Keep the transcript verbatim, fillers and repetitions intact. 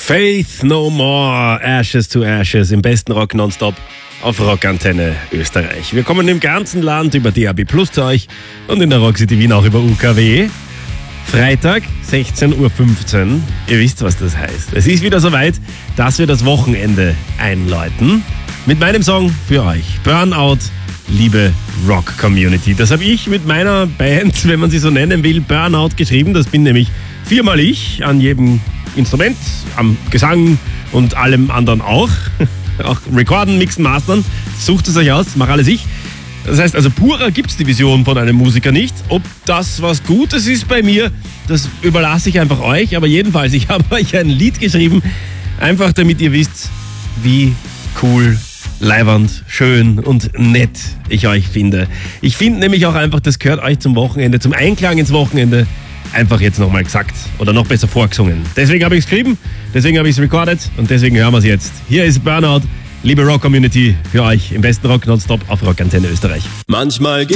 Faith No More, Ashes to Ashes, im besten Rock nonstop auf Rockantenne Österreich. Wir kommen im ganzen Land über D A B Plus zu euch und in der Rock City Wien auch über U K W. Freitag, sechzehn Uhr fünfzehn. Ihr wisst, was das heißt. Es ist wieder soweit, dass wir das Wochenende einläuten. Mit meinem Song für euch. Burnout, liebe Rock-Community. Das habe ich mit meiner Band, wenn man sie so nennen will, Burnout geschrieben. Das bin nämlich viermal ich an jedem Instrument, am Gesang und allem anderen auch. Auch Recorden, Mixen, Mastern. Sucht es euch aus, mach alles ich. Das heißt also, purer gibt es die Vision von einem Musiker nicht. Ob das was Gutes ist bei mir, das überlasse ich einfach euch. Aber jedenfalls, ich habe euch ein Lied geschrieben, einfach damit ihr wisst, wie cool, leibernd, schön und nett ich euch finde. Ich finde nämlich auch einfach, das gehört euch zum Wochenende, zum Einklang ins Wochenende, einfach jetzt nochmal gesagt oder noch besser vorgesungen. Deswegen habe ich es geschrieben, deswegen habe ich es recorded und deswegen hören wir es jetzt. Hier ist Burnout, liebe Rock-Community, für euch im besten Rock nonstop auf Rockantenne Österreich. Manchmal geht